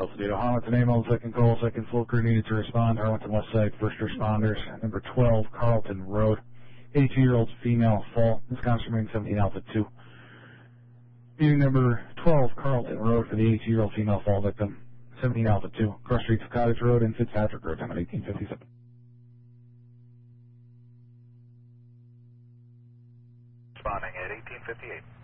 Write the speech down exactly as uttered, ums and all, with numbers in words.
Altitude Hamilton, Amos, second call, second full crew needed to respond. Arlington West Side, first responders. Number twelve, Carlton Road. eighty-two-year-old female fall. Wisconsin remains seventeen Alpha two. Meeting number twelve, Carlton Road for the eighty-two-year-old female fall victim. seventeen Alpha two. Cross streets of Cottage Road and Fitzpatrick Road, time at eighteen fifty-seven. Responding at eighteen fifty-eight.